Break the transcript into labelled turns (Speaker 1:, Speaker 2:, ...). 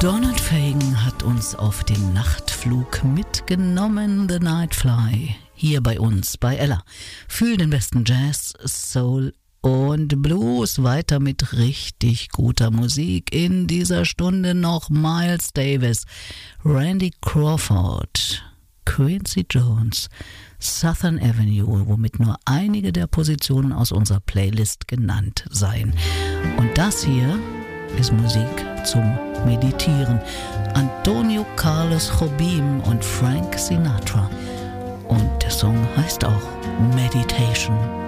Speaker 1: Donald Fagen hat uns auf den Nachtflug mitgenommen, The Nightfly, hier bei uns, bei Ella. Fühl den besten Jazz, Soul und Blues, weiter mit richtig guter Musik. In dieser Stunde noch Miles Davis, Randy Crawford, Quincy Jones, Southern Avenue, womit nur einige der Positionen aus unserer Playlist genannt seien. Und das hier ist Musik zum Meditieren. Antonio Carlos Jobim und Frank Sinatra. Und der Song heißt auch Meditation.